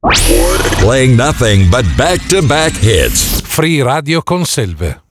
Playing nothing but back-to-back hits. Free Radio con Selve.